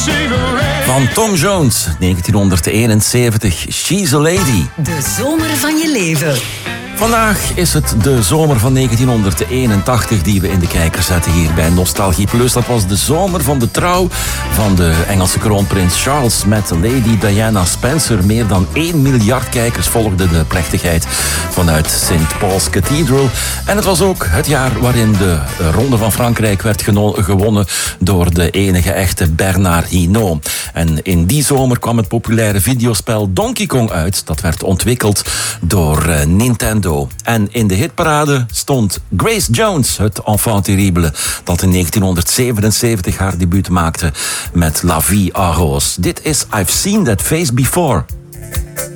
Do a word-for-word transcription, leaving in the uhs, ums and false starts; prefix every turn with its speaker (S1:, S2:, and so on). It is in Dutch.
S1: Van Tom Jones, negentienhonderdeenenzeventig, She's a Lady.
S2: De zomer van je leven.
S1: Vandaag is het de zomer van negentienhonderdeenentachtig die we in de kijker zetten hier bij Nostalgie Plus. Dat was de zomer van de trouw van de Engelse kroonprins Charles met Lady Diana Spencer. Meer dan één miljard kijkers volgden de plechtigheid vanuit Saint Paul's Cathedral. En het was ook het jaar waarin de Ronde van Frankrijk werd geno- gewonnen door de enige echte Bernard Hinault. En in die zomer kwam het populaire videospel Donkey Kong uit. Dat werd ontwikkeld door uh, Nintendo. En in de hitparade stond Grace Jones, het enfant terrible, dat in negentienhonderdzevenenzeventig haar debuut maakte met La Vie en Rose. Dit is I've Seen That Face Before.